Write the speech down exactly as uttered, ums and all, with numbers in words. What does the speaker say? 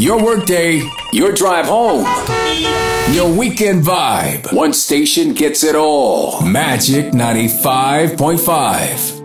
Your workday, your drive home, your weekend vibe. One station gets it all. Magic ninety-five point five.